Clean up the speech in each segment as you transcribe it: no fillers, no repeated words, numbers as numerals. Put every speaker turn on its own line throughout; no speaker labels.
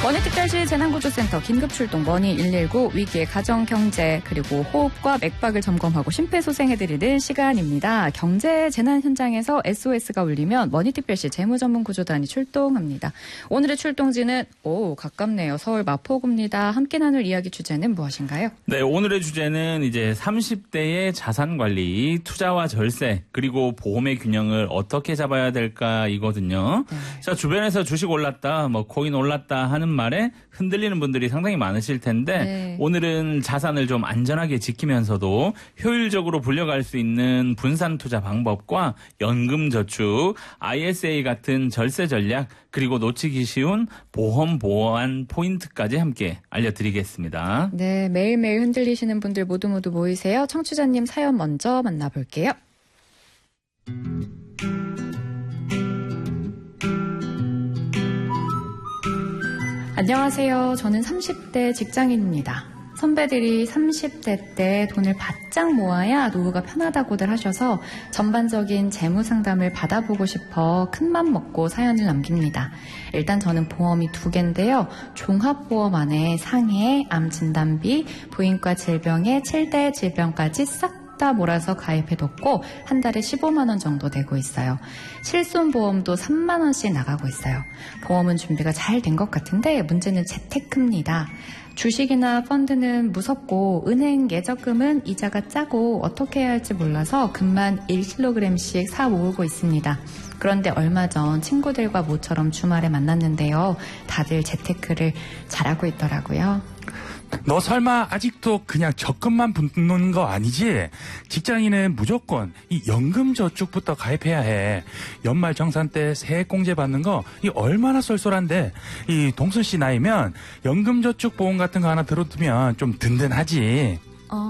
머니특별시 재난구조센터 긴급출동 머니119 위기의 가정경제 그리고 호흡과 맥박을 점검하고 심폐소생해드리는 시간입니다. 경제 재난 현장에서 SOS가 울리면 머니특별시 재무전문구조단이 출동합니다. 오늘의 출동지는 가깝네요. 서울 마포구입니다. 함께 나눌 이야기 주제는 무엇인가요?
네, 오늘의 주제는 이제 30대의 자산관리, 투자와 절세 그리고 보험의 균형을 어떻게 잡아야 될까 이거든요.
네.
자, 주변에서 주식 올랐다, 코인 올랐다 하는 말에 흔들리는 분들이 상당히 많으실 텐데
네.
오늘은 자산을 좀 안전하게 지키면서도 효율적으로 불려갈 수 있는 분산 투자 방법과 연금 저축, ISA 같은 절세 전략 그리고 놓치기 쉬운 보험 보완 포인트까지 함께 알려드리겠습니다.
네, 매일매일 흔들리시는 분들 모두 모이세요. 청취자님 사연 먼저 만나볼게요. 안녕하세요. 저는 30대 직장인입니다. 선배들이 30대 때 돈을 바짝 모아야 노후가 편하다고들 하셔서 전반적인 재무 상담을 받아보고 싶어 큰맘 먹고 사연을 남깁니다. 일단 저는 보험이 2개인데요. 종합보험 안에 상해, 암 진단비, 부인과 질병에 7대 질병까지 싹 다 몰아서 가입해뒀고 한 달에 15만 원 정도 되고 있어요. 실손보험도 3만 원씩 나가고 있어요. 보험은 준비가 잘 된 것 같은데 문제는 재테크입니다. 주식이나 펀드는 무섭고 은행 예적금은 이자가 짜고 어떻게 해야 할지 몰라서 금만 1kg씩 사 모으고 있습니다. 그런데 얼마 전 친구들과 모처럼 주말에 만났는데요. 다들 재테크를 잘하고 있더라고요.
너 설마 아직도 그냥 적금만 붓는 거 아니지? 직장인은 무조건 이 연금저축부터 가입해야 해. 연말 정산 때 세액공제 받는 거 이 얼마나 쏠쏠한데. 이 동순 씨 나이면 연금저축 보험 같은 거 하나 들어두면 좀 든든하지.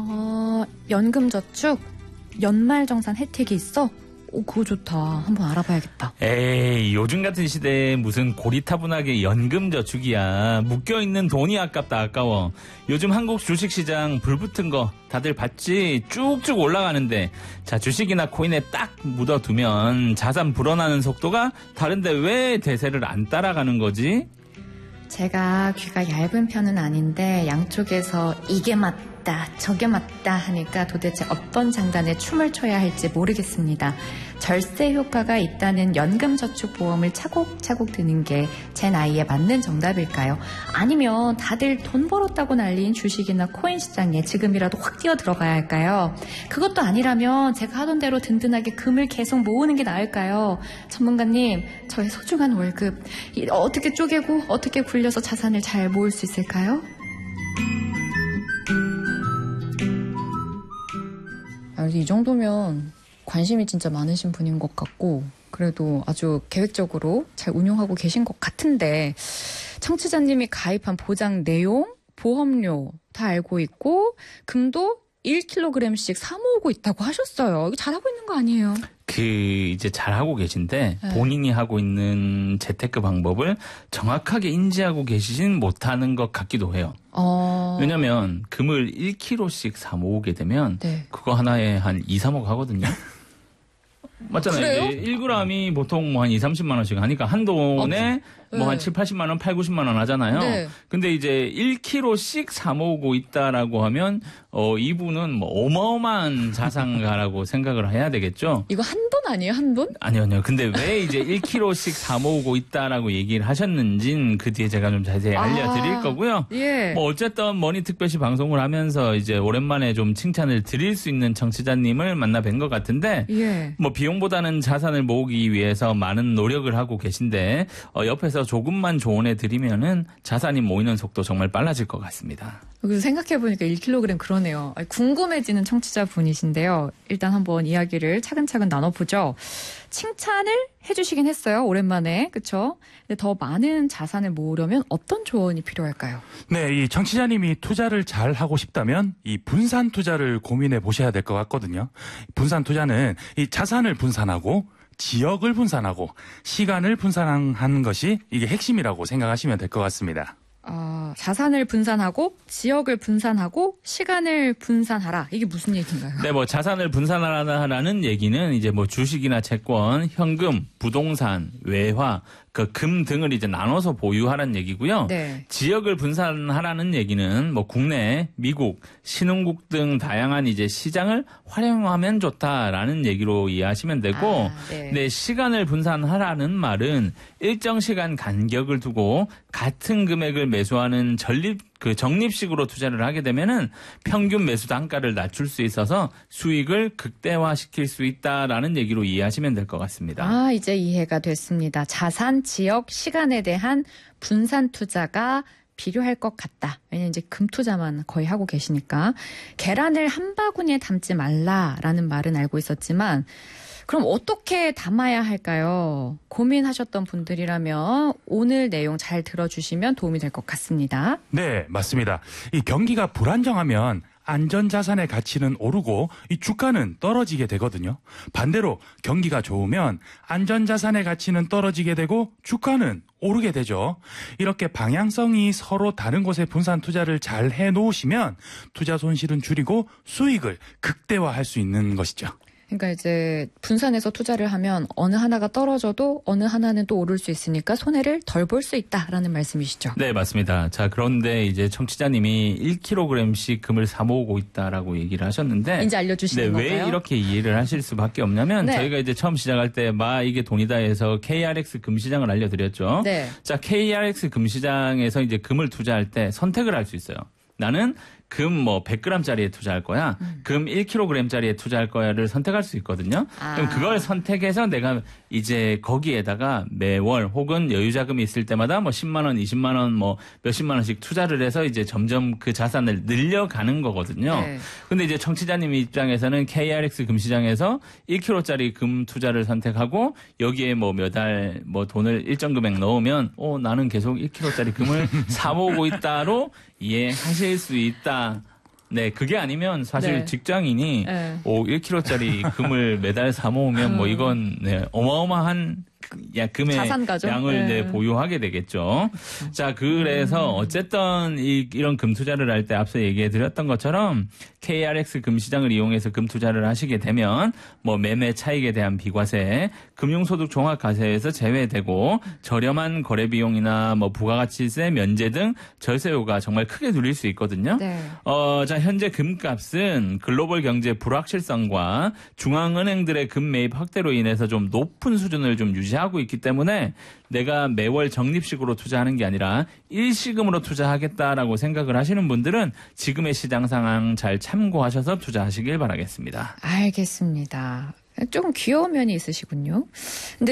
연금저축? 연말정산 혜택이 있어? 그거 좋다. 한번 알아봐야겠다.
에이, 요즘 같은 시대에 무슨 고리타분하게 연금저축이야. 묶여있는 돈이 아까워. 요즘 한국 주식시장 불붙은 거 다들 봤지? 쭉쭉 올라가는데 자, 주식이나 코인에 딱 묻어두면 자산 불어나는 속도가 다른데 왜 대세를 안 따라가는 거지?
제가 귀가 얇은 편은 아닌데 양쪽에서 이게 맞다 저게 맞다 하니까 도대체 어떤 장단에 춤을 춰야 할지 모르겠습니다. 절세 효과가 있다는 연금저축보험을 차곡차곡 드는 게 제 나이에 맞는 정답일까요? 아니면 다들 돈 벌었다고 난리인 주식이나 코인 시장에 지금이라도 확 뛰어 들어가야 할까요? 그것도 아니라면 제가 하던 대로 든든하게 금을 계속 모으는 게 나을까요? 전문가님, 저의 소중한 월급 어떻게 쪼개고 어떻게 굴려서 자산을 잘 모을 수 있을까요? 이 정도면 관심이 진짜 많으신 분인 것 같고 그래도 아주 계획적으로 잘 운용하고 계신 것 같은데 청취자님이 가입한 보장 내용, 보험료 다 알고 있고 금도 1kg씩 사 모으고 있다고 하셨어요. 이거 잘하고 있는 거 아니에요?
이제 잘하고 계신데
네.
본인이 하고 있는 재테크 방법을 정확하게 인지하고 계시진 못하는 것 같기도 해요. 왜냐면 금을 1kg씩 사 모으게 되면
네.
그거 하나에 한 2, 3억 하거든요. 맞잖아요.
그래요?
이제 1g이 보통 한 2, 30만 원씩 하니까 한 돈에 한 7, 80만 원, 8, 90만 원 하잖아요.
네.
근데 이제 1kg씩 사 모으고 있다라고 하면 이분은 어마어마한 자산가라고 생각을 해야 되겠죠.
이거 한돈 아니에요? 한돈?
아니요. 근데 왜 이제 1kg씩 사 모으고 있다라고 얘기를 하셨는진 그 뒤에 제가 좀 자세히 알려드릴 거고요.
예.
어쨌든 머니특별시 방송을 하면서 이제 오랜만에 좀 칭찬을 드릴 수 있는 청취자님을 만나 뵌 것 같은데
예.
비용보다는 자산을 모으기 위해서 많은 노력을 하고 계신데 옆에서 조금만 조언해 드리면은 자산이 모이는 속도 정말 빨라질 것 같습니다.
여기서 생각해보니까 1kg 그러네요. 궁금해지는 청취자분이신데요. 일단 한번 이야기를 차근차근 나눠보죠. 칭찬을 해주시긴 했어요. 오랜만에. 그렇죠? 근데 더 많은 자산을 모으려면 어떤 조언이 필요할까요?
네, 이 청취자님이 투자를 잘 하고 싶다면 이 분산 투자를 고민해 보셔야 될 것 같거든요. 분산 투자는 이 자산을 분산하고 지역을 분산하고 시간을 분산하는 것이 이게 핵심이라고 생각하시면 될 것 같습니다.
자산을 분산하고 지역을 분산하고 시간을 분산하라. 이게 무슨 얘기인가요?
네, 자산을 분산하라는 얘기는 이제 주식이나 채권, 현금, 부동산, 외화, 그 금 등을 이제 나눠서 보유하라는 얘기고요.
네.
지역을 분산하라는 얘기는 뭐 국내, 미국, 신흥국 등 다양한 이제 시장을 활용하면 좋다라는 얘기로 이해하시면 되고,
네.
네, 시간을 분산하라는 말은 일정 시간 간격을 두고 같은 금액을 매수하는 적립식으로 투자를 하게 되면은 평균 매수 단가를 낮출 수 있어서 수익을 극대화시킬 수 있다라는 얘기로 이해하시면 될 것 같습니다.
이제 이해가 됐습니다. 자산, 지역, 시간에 대한 분산 투자가 필요할 것 같다. 왜냐면 이제 금 투자만 거의 하고 계시니까. 계란을 한 바구니에 담지 말라라는 말은 알고 있었지만 그럼 어떻게 담아야 할까요? 고민하셨던 분들이라면 오늘 내용 잘 들어주시면 도움이 될 것 같습니다.
네, 맞습니다. 이 경기가 불안정하면 안전자산의 가치는 오르고 이 주가는 떨어지게 되거든요. 반대로 경기가 좋으면 안전자산의 가치는 떨어지게 되고 주가는 오르게 되죠. 이렇게 방향성이 서로 다른 곳에 분산 투자를 잘 해놓으시면 투자 손실은 줄이고 수익을 극대화할 수 있는 것이죠.
그러니까 이제 분산해서 투자를 하면 어느 하나가 떨어져도 어느 하나는 또 오를 수 있으니까 손해를 덜 볼 수 있다라는 말씀이시죠.
네, 맞습니다. 자, 그런데 이제 청취자님이 1kg씩 금을 사 모으고 있다라고 얘기를 하셨는데
이제 알려주시는
네,
건가요?
왜 이렇게 이해를 하실 수밖에 없냐면
네.
저희가 이제 처음 시작할 때 이게 돈이다 해서 KRX 금시장을 알려드렸죠.
네.
자, KRX 금시장에서 이제 금을 투자할 때 선택을 할 수 있어요. 나는 금 100g짜리에 투자할 거야. 금 1kg짜리에 투자할 거야를 선택할 수 있거든요. 그럼 그걸 선택해서 내가 이제 거기에다가 매월 혹은 여유자금이 있을 때마다 10만 원, 20만 원, 몇십만 원씩 투자를 해서 이제 점점 그 자산을 늘려가는 거거든요.
네.
근데 이제 청취자님 입장에서는 KRX 금시장에서 1kg짜리 금 투자를 선택하고 여기에 매달 돈을 일정 금액 넣으면 나는 계속 1kg짜리 금을 사 모으고 있다로 이해하실 수 있다. 네, 그게 아니면 사실
네.
직장인이
네.
1kg짜리 금을 매달 사 모으면 이건 어마어마한 금의
자산가죠?
양을
네.
보유하게 되겠죠. 자, 그래서 어쨌든 이런 금 투자를 할 때 앞서 얘기해 드렸던 것처럼 KRX 금시장을 이용해서 금 투자를 하시게 되면 매매 차익에 대한 비과세, 금융소득 종합과세에서 제외되고 저렴한 거래 비용이나 부가가치세 면제 등 절세효가 정말 크게 누릴 수 있거든요.
네.
자, 현재 금값은 글로벌 경제 불확실성과 중앙은행들의 금 매입 확대로 인해서 좀 높은 수준을 좀 유지하고 있기 때문에 내가 매월 적립식으로 투자하는 게 아니라 일시금으로 투자하겠다라고 생각을 하시는 분들은 지금의 시장 상황 잘 참고하셔서 투자하시길 바라겠습니다.
알겠습니다. 조금 귀여운 면이 있으시군요. 근데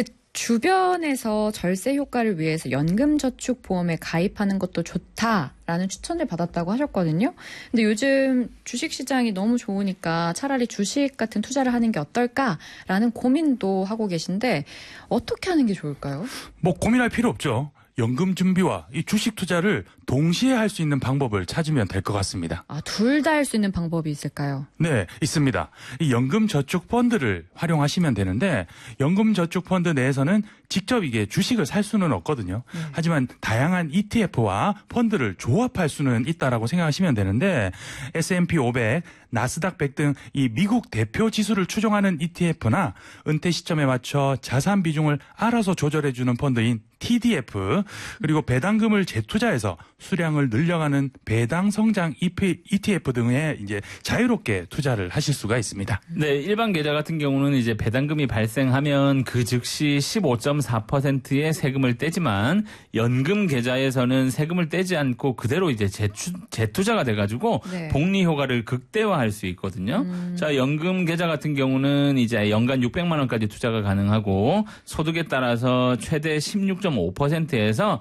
주변에서 절세 효과를 위해서 연금저축보험에 가입하는 것도 좋다라는 추천을 받았다고 하셨거든요. 근데 요즘 주식시장이 너무 좋으니까 차라리 주식 같은 투자를 하는 게 어떨까라는 고민도 하고 계신데 어떻게 하는 게 좋을까요?
고민할 필요 없죠. 연금 준비와 이 주식 투자를 동시에 할 수 있는 방법을 찾으면 될 것 같습니다.
둘 다 할 수 있는 방법이 있을까요?
네, 있습니다. 이 연금저축펀드를 활용하시면 되는데 연금저축펀드 내에서는 직접 이게 주식을 살 수는 없거든요. 하지만 다양한 ETF와 펀드를 조합할 수는 있다라고 생각하시면 되는데 S&P 500, 나스닥 100 등 이 미국 대표 지수를 추종하는 ETF나 은퇴 시점에 맞춰 자산 비중을 알아서 조절해주는 펀드인 TDF, 그리고 배당금을 재투자해서 수량을 늘려가는 배당 성장 ETF 등에 이제 자유롭게 투자를 하실 수가 있습니다.
네, 일반 계좌 같은 경우는 이제 배당금이 발생하면 그 즉시 15.4%의 세금을 떼지만 연금 계좌에서는 세금을 떼지 않고 그대로 이제 재투자가 돼가지고
네.
복리 효과를 극대화할 수 있거든요. 자, 연금 계좌 같은 경우는 이제 연간 600만 원까지 투자가 가능하고 소득에 따라서 최대 16.5%에서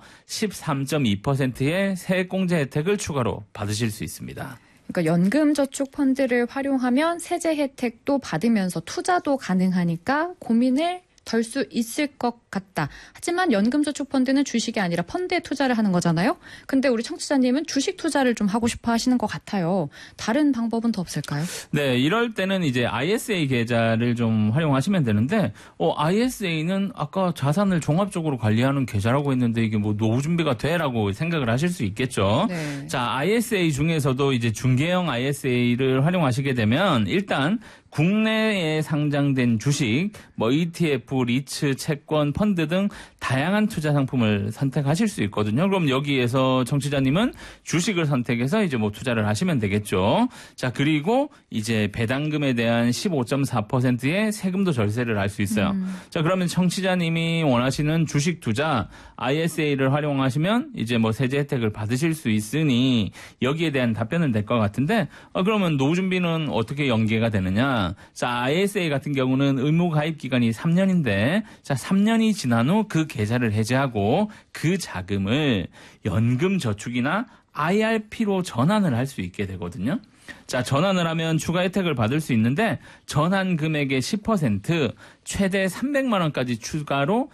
13.2%의 세액공제 혜택을 추가로 받으실 수 있습니다.
그러니까 연금저축펀드를 활용하면 세제 혜택도 받으면서 투자도 가능하니까 고민을 덜 수 있을 것 같다. 하지만 연금저축펀드는 주식이 아니라 펀드에 투자를 하는 거잖아요. 근데 우리 청취자님은 주식 투자를 좀 하고 싶어 하시는 것 같아요. 다른 방법은 더 없을까요?
네, 이럴 때는 이제 ISA 계좌를 좀 활용하시면 되는데, ISA는 아까 자산을 종합적으로 관리하는 계좌라고 했는데 이게 노후 준비가 돼라고 생각을 하실 수 있겠죠.
네.
자, ISA 중에서도 이제 중개형 ISA를 활용하시게 되면 일단 국내에 상장된 주식, 뭐 ETF, 리츠, 채권, 펀드 등 다양한 투자 상품을 선택하실 수 있거든요. 그럼 여기에서 청취자님은 주식을 선택해서 이제 뭐 투자를 하시면 되겠죠. 자, 그리고 이제 배당금에 대한 15.4%의 세금도 절세를 할 수 있어요. 자, 그러면 청취자님이 원하시는 주식 투자 ISA를 활용하시면 이제 뭐 세제 혜택을 받으실 수 있으니 여기에 대한 답변을 낼 것 같은데 그러면 노후 준비는 어떻게 연계가 되느냐? 자, ISA 같은 경우는 의무 가입 기간이 3년인데 자, 3년이 지난 후 그 계좌를 해지하고 그 자금을 연금 저축이나 IRP로 전환을 할 수 있게 되거든요. 자, 전환을 하면 추가 혜택을 받을 수 있는데 전환 금액의 10% 최대 300만 원까지 추가로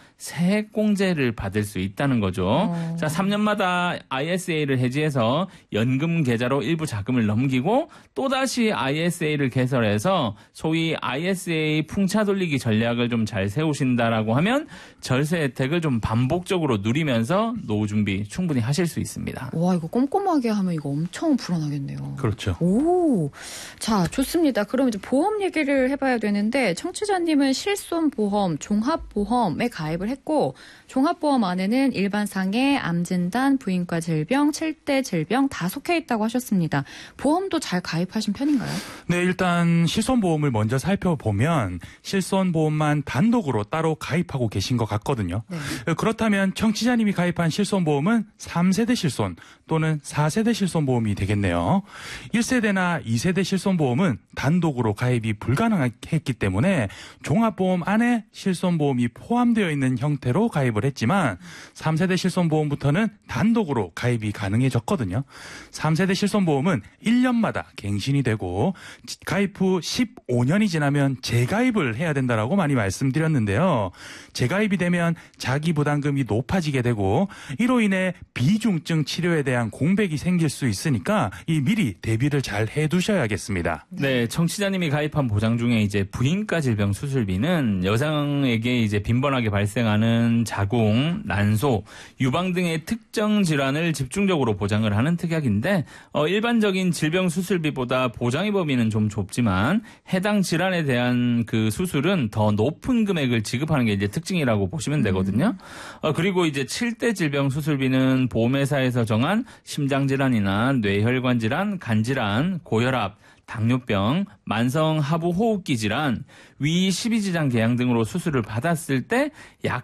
세액공제를 받을 수 있다는 거죠. 자, 3년마다 ISA를 해지해서 연금 계좌로 일부 자금을 넘기고 또다시 ISA를 개설해서 소위 ISA 풍차 돌리기 전략을 좀 잘 세우신다라고 하면 절세 혜택을 좀 반복적으로 누리면서 노후 준비 충분히 하실 수 있습니다.
와, 이거 꼼꼼하게 하면 이거 엄청 불안하겠네요.
그렇죠.
오, 자, 좋습니다. 그럼 이제 보험 얘기를 해봐야 되는데 청취자님은 실손보험, 종합보험에 가입을 했고 종합보험 안에는 일반상해, 암진단, 부인과 질병, 7대 질병 다 속해 있다고 하셨습니다. 보험도 잘 가입하신 편인가요?
네, 일단 실손보험을 먼저 살펴보면 실손보험만 단독으로 따로 가입하고 계신 것 같거든요.
네.
그렇다면 청취자님이 가입한 실손보험은 3세대 실손 또는 4세대 실손보험이 되겠네요. 1세대나 2세대 실손보험은 단독으로 가입이 불가능했기 때문에 종합보험 안에 실손보험이 포함되어 있는 형태로 가입을 했지만 3세대 실손보험부터는 단독으로 가입이 가능해졌거든요. 3세대 실손보험은 1년마다 갱신이 되고 가입 후 15년이 지나면 재가입을 해야 된다라고 많이 말씀드렸는데요. 재가입이 되면 자기 부담금이 높아지게 되고 이로 인해 비중증 치료에 대한 공백이 생길 수 있으니까 미리 대비를 잘 해두셔야겠습니다.
네, 청취자님이 가입한 보장 중에 이제 부인과 질병 수술비는 여성에게 이제 빈번하게 발생하는 자궁, 난소, 유방 등의 특정 질환을 집중적으로 보장을 하는 특약인데 일반적인 질병 수술비보다 보장의 범위는 좀 좁지만 해당 질환에 대한 그 수술은 더 높은 금액을 지급하는 게 이제 특징이라고 보시면 되거든요. 그리고 이제 7대 질병 수술비는 보험회사에서 정한 심장질환이나 뇌혈관 질환, 간질환, 고혈압, 당뇨병, 만성 하부 호흡기 질환, 위 12지장 개양 등으로 수술을 받았을 때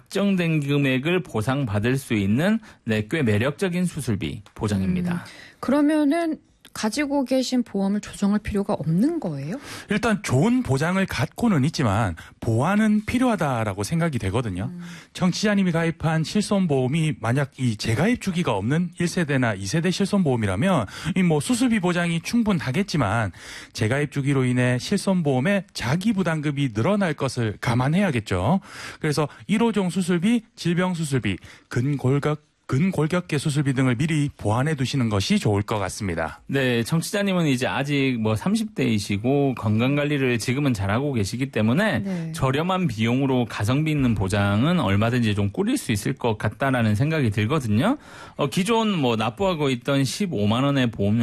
약정된 금액을 보상받을 수 있는 꽤 매력적인 수술비 보장입니다.
그러면은 가지고 계신 보험을 조정할 필요가 없는 거예요?
일단 좋은 보장을 갖고는 있지만 보완은 필요하다라고 생각이 되거든요. 청취자님이 가입한 실손보험이 만약 이 재가입 주기가 없는 1세대나 2세대 실손보험이라면 뭐 수술비 보장이 충분하겠지만 재가입 주기로 인해 실손보험의 자기 부담금이 늘어날 것을 감안해야겠죠. 그래서 1호종 수술비, 질병 수술비, 근골격계 수술비 등을 미리 보완해 두시는 것이 좋을 것 같습니다.
네, 청취자님은 이제 아직 뭐 30대이시고 건강관리를 지금은 잘하고 계시기 때문에
네.
저렴한 비용으로 가성비 있는 보장은 얼마든지 좀 꾸릴 수 있을 것 같다라는 생각이 들거든요. 기존 뭐 납부하고 있던 15만 원의 보험